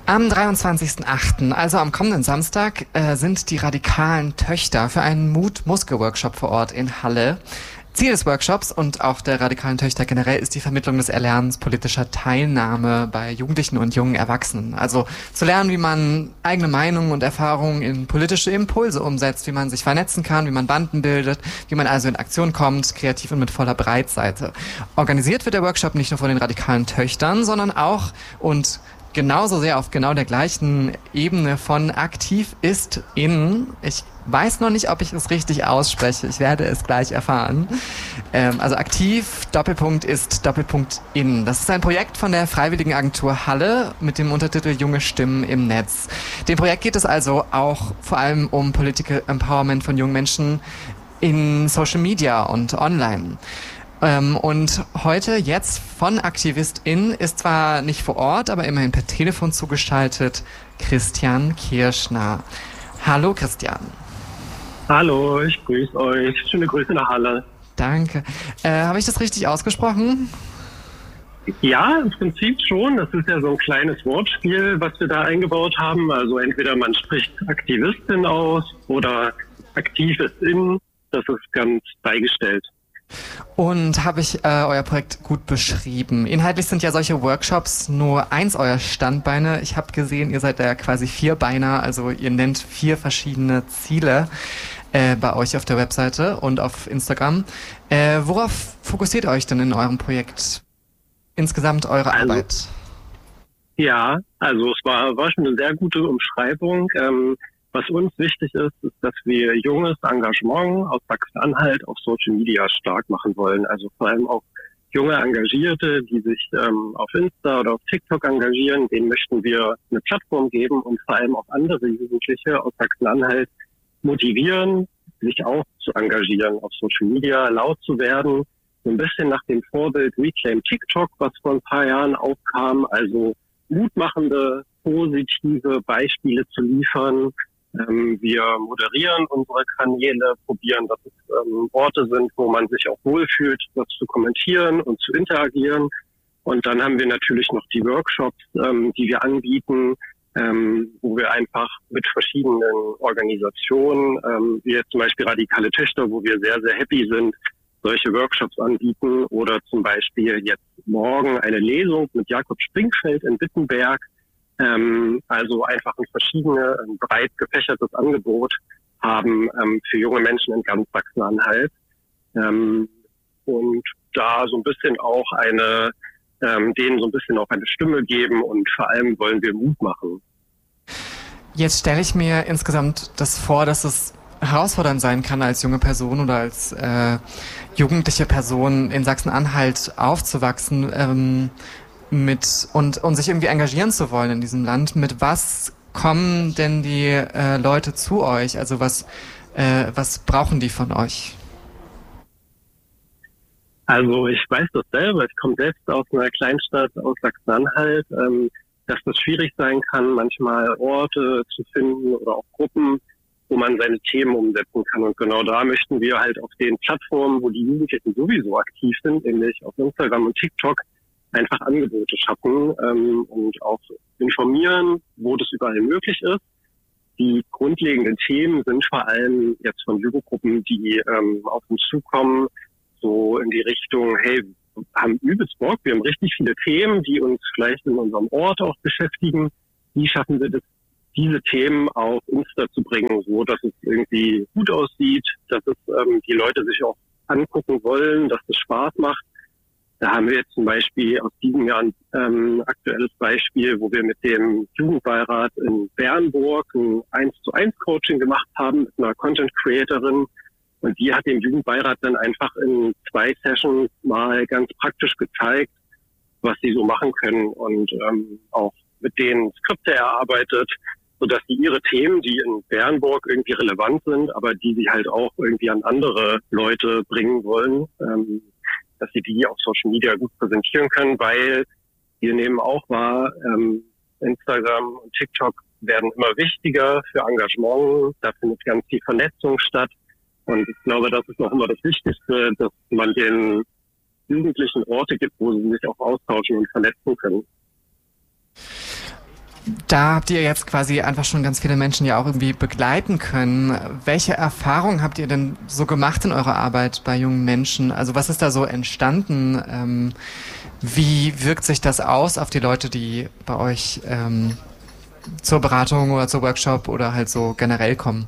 Am 23.08., also am kommenden Samstag, sind die radikalen Töchter für einen Mut-Muskel-Workshop vor Ort in Halle. Ziel des Workshops und auch der radikalen Töchter generell ist die Vermittlung des Erlernens politischer Teilnahme bei Jugendlichen und jungen Erwachsenen. Also zu lernen, wie man eigene Meinungen und Erfahrungen in politische Impulse umsetzt, wie man sich vernetzen kann, wie man Banden bildet, wie man also in Aktion kommt, kreativ und mit voller Breitseite. Organisiert wird der Workshop nicht nur von den radikalen Töchtern, sondern auch und genauso sehr auf genau der gleichen Ebene von AktivistInnen. Ich weiß noch nicht, ob ich es richtig ausspreche. Ich werde es gleich erfahren. Also aktiv, Doppelpunkt ist, Doppelpunkt in. Das ist ein Projekt von der Freiwilligenagentur Halle mit dem Untertitel Junge Stimmen im Netz. Dem Projekt geht es also auch vor allem um Political Empowerment von jungen Menschen in Social Media und online. Und heute jetzt von AktivistInnen ist zwar nicht vor Ort, aber immerhin per Telefon zugeschaltet Christian Kirschner. Hallo Christian. Hallo, ich grüße euch. Schöne Grüße nach Halle. Danke. Habe ich das richtig ausgesprochen? Ja, im Prinzip schon. Das ist ja so ein kleines Wortspiel, was wir da eingebaut haben. Also entweder man spricht Aktivistin aus oder Aktivistin. Das ist ganz beigestellt. Und habe ich euer Projekt gut beschrieben? Inhaltlich sind ja solche Workshops nur eins eurer Standbeine. Ich habe gesehen, ihr seid ja quasi Vierbeiner, also ihr nennt 4 verschiedene Ziele bei euch auf der Webseite und auf Instagram. Worauf fokussiert ihr euch denn in eurem Projekt? Insgesamt eure Arbeit? Ja, also es war schon eine sehr gute Umschreibung. Was uns wichtig ist, ist, dass wir junges Engagement aus Sachsen-Anhalt auf Social Media stark machen wollen. Also vor allem auch junge Engagierte, die sich auf Insta oder auf TikTok engagieren, denen möchten wir eine Plattform geben und vor allem auch andere Jugendliche aus Sachsen-Anhalt motivieren, sich auch zu engagieren, auf Social Media laut zu werden. So ein bisschen nach dem Vorbild Reclaim TikTok, was vor ein paar Jahren aufkam, also mutmachende, positive Beispiele zu liefern. Wir moderieren unsere Kanäle, probieren, dass es Orte sind, wo man sich auch wohlfühlt, was zu kommentieren und zu interagieren. Und dann haben wir natürlich noch die Workshops, die wir anbieten, wo wir einfach mit verschiedenen Organisationen, wie jetzt zum Beispiel Radikale Töchter, wo wir sehr, sehr happy sind, solche Workshops anbieten. Oder zum Beispiel jetzt morgen eine Lesung mit Jakob Springfeld in Wittenberg. Also einfach ein breit gefächertes Angebot haben für junge Menschen in ganz Sachsen-Anhalt. Und da so ein bisschen auch denen so ein bisschen auch eine Stimme geben und vor allem wollen wir Mut machen. Jetzt stelle ich mir insgesamt das vor, dass es herausfordernd sein kann, als junge Person oder als jugendliche Person in Sachsen-Anhalt aufzuwachsen, und sich irgendwie engagieren zu wollen in diesem Land. Mit was kommen denn die Leute zu euch? Also was brauchen die von euch? Also ich weiß das selber. Ich komme selbst aus einer Kleinstadt aus Sachsen-Anhalt, dass das schwierig sein kann, manchmal Orte zu finden oder auch Gruppen, wo man seine Themen umsetzen kann. Und genau da möchten wir halt auf den Plattformen, wo die Jugendlichen sowieso aktiv sind, nämlich auf Instagram und TikTok, einfach Angebote schaffen und auch informieren, wo das überall möglich ist. Die grundlegenden Themen sind vor allem jetzt von Jugendgruppen, die auf uns zukommen, so in die Richtung, hey, wir haben übelst Bock, wir haben richtig viele Themen, die uns vielleicht in unserem Ort auch beschäftigen. Wie schaffen wir das, diese Themen auf Insta zu bringen, so dass es irgendwie gut aussieht, dass es die Leute sich auch angucken wollen, dass es Spaß macht. Da haben wir jetzt zum Beispiel aus diesem Jahr ein aktuelles Beispiel, wo wir mit dem Jugendbeirat in Bernburg ein 1:1 Coaching gemacht haben mit einer Content Creatorin. Und die hat dem Jugendbeirat dann einfach in 2 Sessions mal ganz praktisch gezeigt, was sie so machen können und auch mit denen Skripte erarbeitet, sodass sie ihre Themen, die in Bernburg irgendwie relevant sind, aber die sie halt auch irgendwie an andere Leute bringen wollen, dass sie die auf Social Media gut präsentieren können, weil wir nehmen auch wahr, Instagram und TikTok werden immer wichtiger für Engagement, da findet ganz viel Vernetzung statt und ich glaube, das ist noch immer das Wichtigste, dass man den Jugendlichen Orte gibt, wo sie sich auch austauschen und vernetzen können. Da habt ihr jetzt quasi einfach schon ganz viele Menschen ja auch irgendwie begleiten können. Welche Erfahrungen habt ihr denn so gemacht in eurer Arbeit bei jungen Menschen? Also was ist da so entstanden? Wie wirkt sich das aus auf die Leute, die bei euch zur Beratung oder zur Workshop oder halt so generell kommen?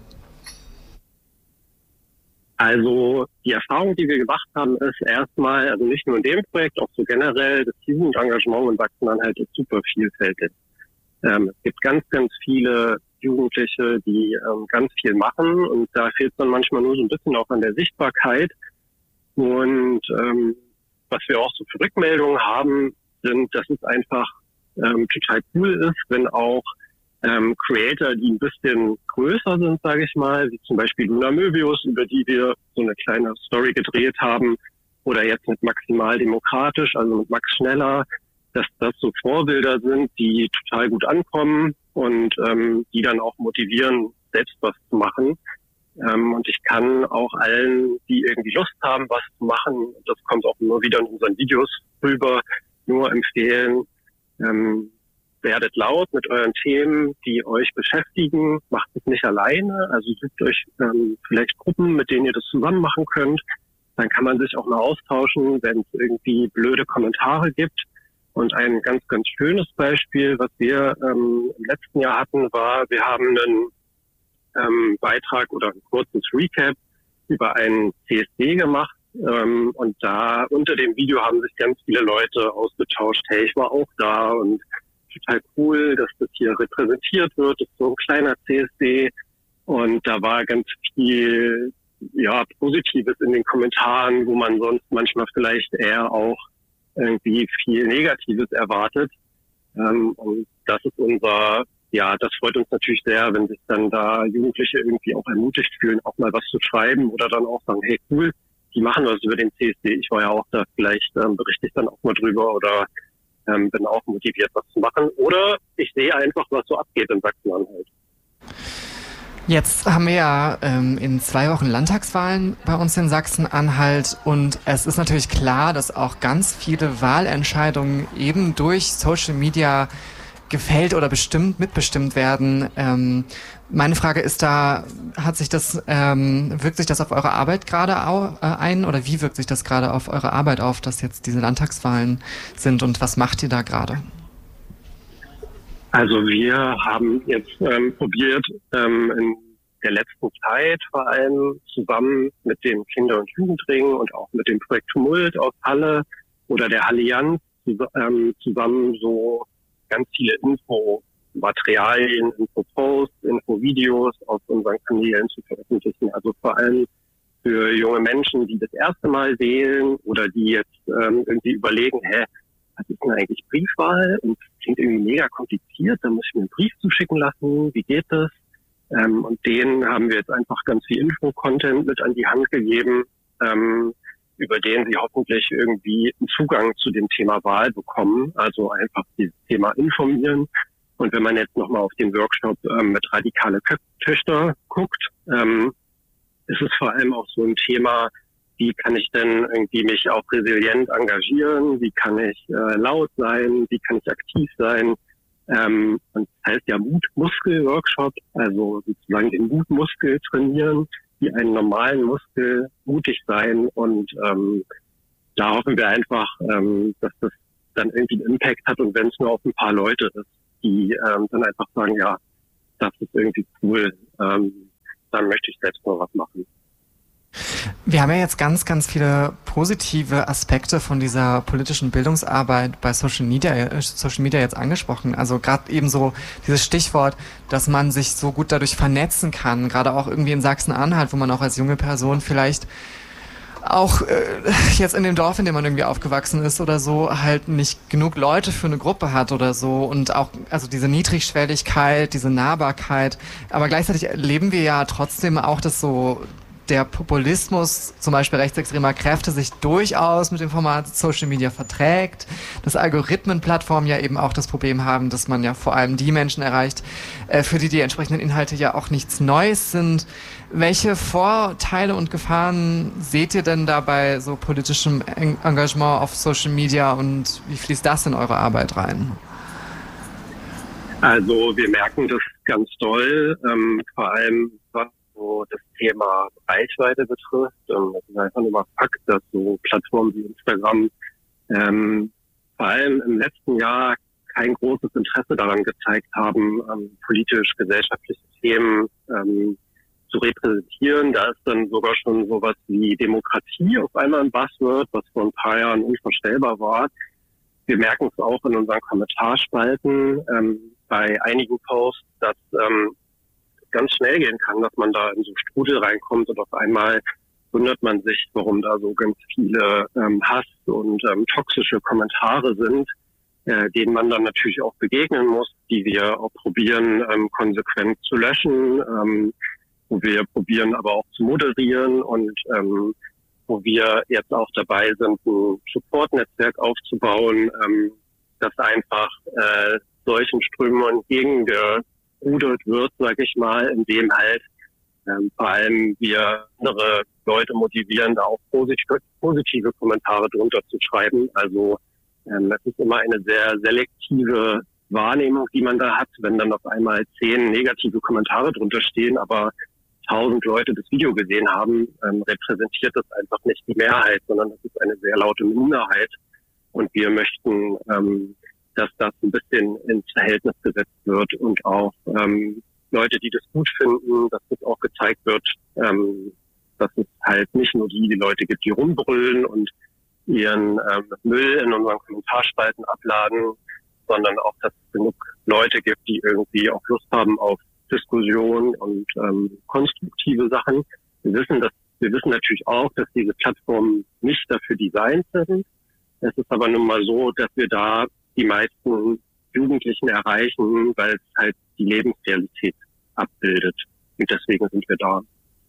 Also die Erfahrung, die wir gemacht haben, ist erstmal, also nicht nur in dem Projekt, auch so generell, das Jugendengagement in Sachsen-Anhalt ist super vielfältig. Es gibt ganz, ganz viele Jugendliche, die ganz viel machen und da fehlt es dann manchmal nur so ein bisschen auch an der Sichtbarkeit. Und was wir auch so für Rückmeldungen haben, sind, dass es einfach total cool ist, wenn auch Creator, die ein bisschen größer sind, sage ich mal, wie zum Beispiel Luna Möbius, über die wir so eine kleine Story gedreht haben, oder jetzt mit Maximal Demokratisch, also mit Max Schneller, dass das so Vorbilder sind, die total gut ankommen und die dann auch motivieren, selbst was zu machen. Und ich kann auch allen, die irgendwie Lust haben, was zu machen, das kommt auch immer wieder in unseren Videos rüber, nur empfehlen, werdet laut mit euren Themen, die euch beschäftigen. Macht es nicht alleine. Also sucht euch vielleicht Gruppen, mit denen ihr das zusammen machen könnt. Dann kann man sich auch mal austauschen, wenn es irgendwie blöde Kommentare gibt. Und ein ganz, ganz schönes Beispiel, was wir im letzten Jahr hatten, war, wir haben einen Beitrag oder ein kurzes Recap über einen CSD gemacht. Und da unter dem Video haben sich ganz viele Leute ausgetauscht. Hey, ich war auch da und total cool, dass das hier repräsentiert wird. Das ist so ein kleiner CSD und da war ganz viel Positives in den Kommentaren, wo man sonst manchmal vielleicht eher auch irgendwie viel Negatives erwartet. Und das ist das freut uns natürlich sehr, wenn sich dann da Jugendliche irgendwie auch ermutigt fühlen, auch mal was zu schreiben oder dann auch sagen, hey cool, die machen was über den CSD. Ich war ja auch da, vielleicht berichte ich dann auch mal drüber oder bin auch motiviert, was zu machen. Oder ich sehe einfach, was so abgeht in Sachsen-Anhalt. Jetzt haben wir ja in 2 Wochen Landtagswahlen bei uns in Sachsen-Anhalt und es ist natürlich klar, dass auch ganz viele Wahlentscheidungen eben durch Social Media gefällt oder mitbestimmt werden. Meine Frage ist da, wirkt sich das auf eure Arbeit gerade ein oder wie wirkt sich das gerade auf eure Arbeit auf, dass jetzt diese Landtagswahlen sind und was macht ihr da gerade? Also wir haben jetzt probiert, in der letzten Zeit vor allem zusammen mit dem Kinder- und Jugendring und auch mit dem Projekt Tumult aus Halle oder der Allianz zusammen so ganz viele Infomaterialien, Infoposts, Infovideos auf unseren Kanälen zu veröffentlichen. Also vor allem für junge Menschen, die das erste Mal wählen oder die jetzt irgendwie überlegen, was ist denn eigentlich Briefwahl? Und das klingt irgendwie mega kompliziert, da muss ich mir einen Brief zuschicken lassen, wie geht das? Und denen haben wir jetzt einfach ganz viel Info-Content mit an die Hand gegeben, über den sie hoffentlich irgendwie einen Zugang zu dem Thema Wahl bekommen. Also einfach dieses Thema informieren. Und wenn man jetzt nochmal auf den Workshop mit radikale Töchter guckt, ist es vor allem auch so ein Thema, wie kann ich denn irgendwie mich auch resilient engagieren? Wie kann ich laut sein? Wie kann ich aktiv sein? Und das heißt ja Mutmuskel-Workshop, also sozusagen den Mutmuskel trainieren, wie einen normalen Muskel mutig sein. Und da hoffen wir einfach, dass das dann irgendwie einen Impact hat und wenn es nur auf ein paar Leute ist, die dann einfach sagen, ja, das ist irgendwie cool, dann möchte ich selbst mal was machen. Wir haben ja jetzt ganz, ganz viele positive Aspekte von dieser politischen Bildungsarbeit bei Social Media jetzt angesprochen. Also gerade eben so dieses Stichwort, dass man sich so gut dadurch vernetzen kann, gerade auch irgendwie in Sachsen-Anhalt, wo man auch als junge Person vielleicht auch jetzt in dem Dorf, in dem man irgendwie aufgewachsen ist oder so, halt nicht genug Leute für eine Gruppe hat oder so und auch, also diese Niedrigschwelligkeit, diese Nahbarkeit, aber gleichzeitig erleben wir ja trotzdem auch, dass so der Populismus, zum Beispiel rechtsextremer Kräfte, sich durchaus mit dem Format Social Media verträgt, dass Algorithmenplattformen ja eben auch das Problem haben, dass man ja vor allem die Menschen erreicht, für die die entsprechenden Inhalte ja auch nichts Neues sind. Welche Vorteile und Gefahren seht ihr denn da bei so politischem Engagement auf Social Media und wie fließt das in eure Arbeit rein? Also wir merken das ganz doll, vor allem was so das Thema Reichweite betrifft. Das ist einfach nur mal Fakt, dass so Plattformen wie Instagram vor allem im letzten Jahr kein großes Interesse daran gezeigt haben, politisch-gesellschaftliche Themen zu repräsentieren. Da ist dann sogar schon sowas wie Demokratie auf einmal ein Buzzword, was vor ein paar Jahren unvorstellbar war. Wir merken es auch in unseren Kommentarspalten bei einigen Posts, dass ganz schnell gehen kann, dass man da in so Strudel reinkommt und auf einmal wundert man sich, warum da so ganz viele Hass und toxische Kommentare sind, denen man dann natürlich auch begegnen muss, die wir auch probieren, konsequent zu löschen, wo wir probieren aber auch zu moderieren und wo wir jetzt auch dabei sind, ein Support-Netzwerk aufzubauen, das einfach solchen Strömungen entgegengerudert wird, sage ich mal, indem halt vor allem wir andere Leute motivieren, da auch positive Kommentare drunter zu schreiben. Also das ist immer eine sehr selektive Wahrnehmung, die man da hat, wenn dann auf einmal 10 negative Kommentare drunter stehen, aber 1000 Leute das Video gesehen haben, repräsentiert das einfach nicht die Mehrheit, sondern das ist eine sehr laute Minderheit. Und wir möchten, dass das ein bisschen ins Verhältnis gesetzt wird und auch Leute, die das gut finden, dass das auch gezeigt wird, dass es halt nicht nur die Leute gibt, die rumbrüllen und ihren Müll in unseren Kommentarspalten abladen, sondern auch, dass es genug Leute gibt, die irgendwie auch Lust haben auf Diskussion und konstruktive Sachen. Wir wissen natürlich auch, dass diese Plattformen nicht dafür designt sind. Es ist aber nun mal so, dass wir da die meisten Jugendlichen erreichen, weil es halt die Lebensrealität abbildet. Und deswegen sind wir da.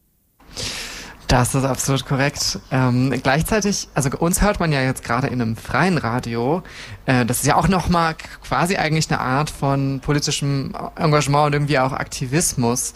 Das ist absolut korrekt. Gleichzeitig, also uns hört man ja jetzt gerade in einem freien Radio. Das ist ja auch nochmal quasi eigentlich eine Art von politischem Engagement und irgendwie auch Aktivismus.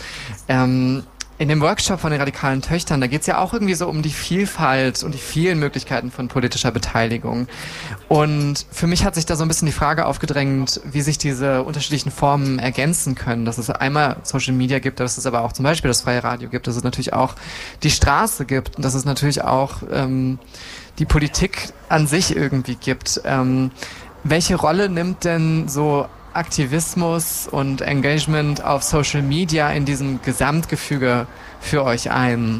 In dem Workshop von den radikalen Töchtern, da geht's ja auch irgendwie so um die Vielfalt und die vielen Möglichkeiten von politischer Beteiligung. Und für mich hat sich da so ein bisschen die Frage aufgedrängt, wie sich diese unterschiedlichen Formen ergänzen können. Dass es einmal Social Media gibt, dass es aber auch zum Beispiel das freie Radio gibt, dass es natürlich auch die Straße gibt und dass es natürlich auch die Politik an sich irgendwie gibt. Welche Rolle nimmt denn so Aktivismus und Engagement auf Social Media in diesem Gesamtgefüge für euch ein?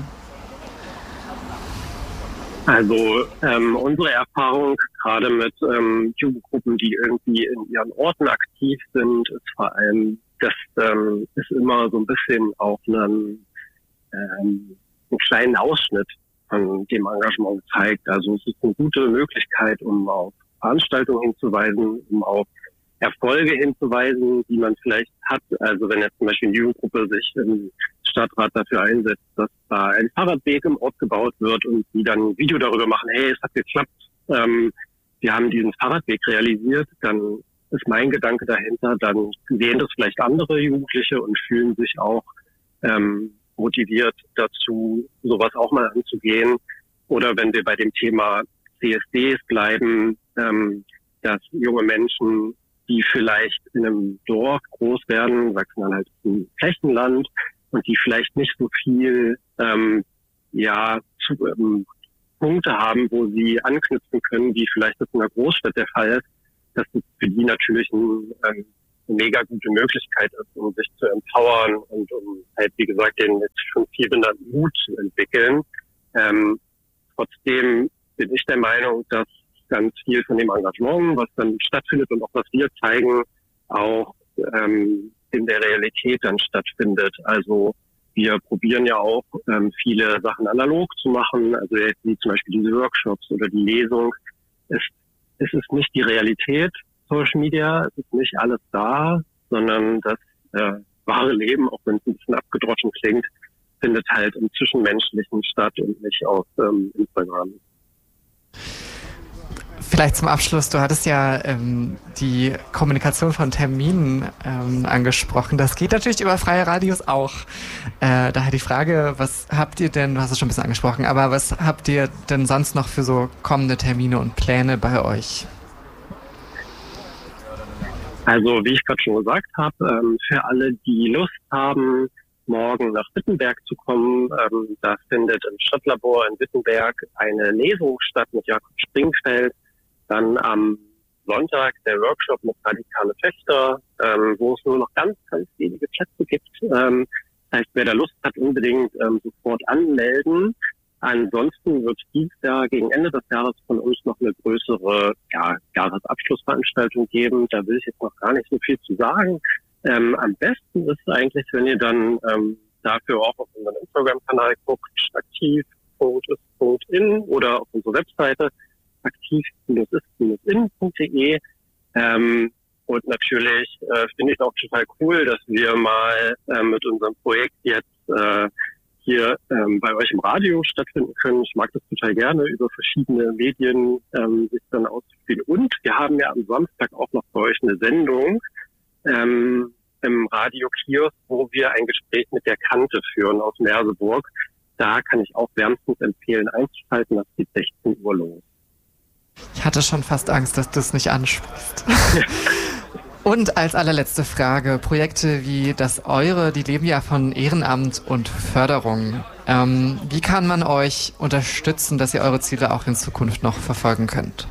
Also unsere Erfahrung gerade mit Jugendgruppen, die irgendwie in ihren Orten aktiv sind, ist vor allem, dass es immer so ein bisschen auch einen kleinen Ausschnitt von dem Engagement zeigt. Also es ist eine gute Möglichkeit, um auf Veranstaltungen hinzuweisen, um auf Erfolge hinzuweisen, die man vielleicht hat. Also wenn jetzt zum Beispiel eine Jugendgruppe sich im Stadtrat dafür einsetzt, dass da ein Fahrradweg im Ort gebaut wird und die dann ein Video darüber machen, hey, es hat geklappt, wir haben diesen Fahrradweg realisiert, dann ist mein Gedanke dahinter, dann sehen das vielleicht andere Jugendliche und fühlen sich auch motiviert dazu, sowas auch mal anzugehen. Oder wenn wir bei dem Thema CSDs bleiben, dass junge Menschen, die vielleicht in einem Dorf groß werden, wachsen dann halt im Flächenland und die vielleicht nicht so viel Punkte haben, wo sie anknüpfen können, wie vielleicht das in einer Großstadt der Fall ist, dass das für die natürlich eine mega gute Möglichkeit ist, um sich zu empowern und um halt, wie gesagt, den jetzt schon viel benannten Mut zu entwickeln. Trotzdem bin ich der Meinung, dass ganz viel von dem Engagement, was dann stattfindet und auch was wir zeigen, auch in der Realität dann stattfindet. Also wir probieren ja auch viele Sachen analog zu machen, also jetzt wie zum Beispiel diese Workshops oder die Lesung. Es ist nicht die Realität, Social Media, es ist nicht alles da, sondern das wahre Leben, auch wenn es ein bisschen abgedroschen klingt, findet halt im Zwischenmenschlichen statt und nicht auf Instagram. Vielleicht zum Abschluss, du hattest ja die Kommunikation von Terminen angesprochen. Das geht natürlich über freie Radios auch. Daher die Frage, was habt ihr denn, du hast es schon ein bisschen angesprochen, aber was habt ihr denn sonst noch für so kommende Termine und Pläne bei euch? Also wie ich gerade schon gesagt habe, für alle, die Lust haben, morgen nach Wittenberg zu kommen, da findet im Stadtlabor in Wittenberg eine Lesung statt mit Jakob Springfeld. Dann am Sonntag der Workshop mit Radikale Töchter, wo es nur noch ganz, ganz wenige Plätze gibt. Das heißt, wer da Lust hat, unbedingt sofort anmelden. Ansonsten wird dieses Jahr gegen Ende des Jahres von uns noch eine größere Jahresabschlussveranstaltung geben. Da will ich jetzt noch gar nicht so viel zu sagen. Am besten ist eigentlich, wenn ihr dann dafür auch auf unseren Instagram-Kanal guckt, aktiv.ist.in oder auf unsere Webseite aktiv-ist-in.de. Und natürlich finde ich es auch total cool, dass wir mal mit unserem Projekt jetzt hier bei euch im Radio stattfinden können. Ich mag das total gerne, über verschiedene Medien sich dann auszuspielen. Und wir haben ja am Samstag auch noch bei euch eine Sendung im Radio Kiosk, wo wir ein Gespräch mit der Kante führen aus Merseburg. Da kann ich auch wärmstens empfehlen, einzuschalten. Das geht 16 Uhr los. Ich hatte schon fast Angst, dass du es nicht ansprichst. Und als allerletzte Frage, Projekte wie das eure, die leben ja von Ehrenamt und Förderung. Wie kann man euch unterstützen, dass ihr eure Ziele auch in Zukunft noch verfolgen könnt?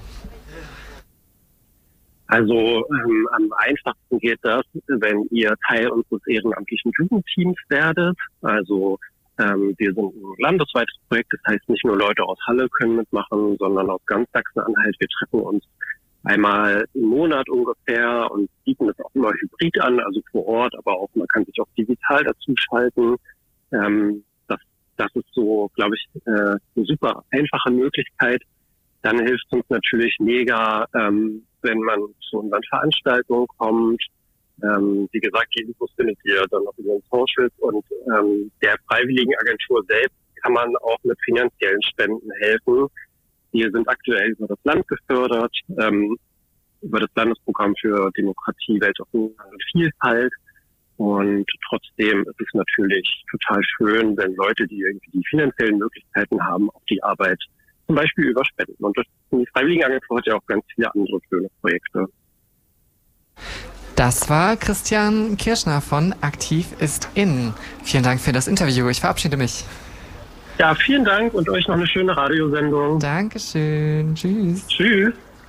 Also am einfachsten geht das, wenn ihr Teil unseres ehrenamtlichen Jugendteams werdet. Also wir sind ein landesweites Projekt, das heißt nicht nur Leute aus Halle können mitmachen, sondern aus ganz Sachsen-Anhalt. Wir treffen uns einmal im Monat ungefähr und bieten es auch immer hybrid an, also vor Ort, aber auch man kann sich auch digital dazu schalten. Das ist so, glaube ich, eine super einfache Möglichkeit. Dann hilft uns natürlich mega, wenn man zu unseren Veranstaltungen kommt. Wie gesagt, die Infos findet ihr dann auf unseren Socials und der Freiwilligenagentur selbst kann man auch mit finanziellen Spenden helfen. Wir sind aktuell über das Land gefördert, über das Landesprogramm für Demokratie, Weltoffenheit und Vielfalt. Und trotzdem ist es natürlich total schön, wenn Leute, die irgendwie die finanziellen Möglichkeiten haben, auch die Arbeit zum Beispiel über Spenden unterstützen. Die Freiwilligenagentur hat ja auch ganz viele andere schöne Projekte. Das war Christian Kirschner von Aktiv ist in. Vielen Dank für das Interview. Ich verabschiede mich. Ja, vielen Dank und euch noch eine schöne Radiosendung. Dankeschön. Tschüss. Tschüss.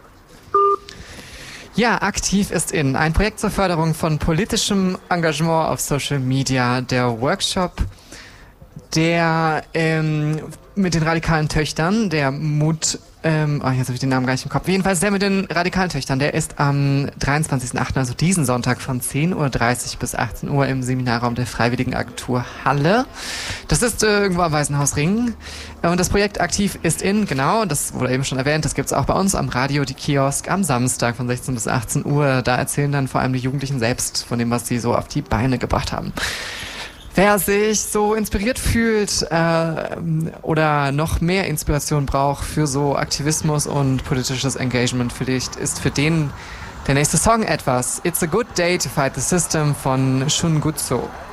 Ja, Aktiv ist in. Ein Projekt zur Förderung von politischem Engagement auf Social Media. Der Workshop, der mit den radikalen Töchtern, der Mut, jetzt habe ich den Namen gar nicht im Kopf. Jedenfalls der mit den radikalen Töchtern, der ist am 23.08., also diesen Sonntag von 10.30 Uhr bis 18 Uhr im Seminarraum der Freiwilligenagentur Halle. Das ist irgendwo am Waisenhausring. Und das Projekt Aktiv ist in, genau, das wurde eben schon erwähnt, das gibt's auch bei uns am Radio, die Kiosk, am Samstag von 16 bis 18 Uhr. Da erzählen dann vor allem die Jugendlichen selbst von dem, was sie so auf die Beine gebracht haben. Wer sich so inspiriert fühlt oder noch mehr Inspiration braucht für so Aktivismus und politisches Engagement, vielleicht ist für den der nächste Song etwas. It's a good day to fight the system von Shun Gutso.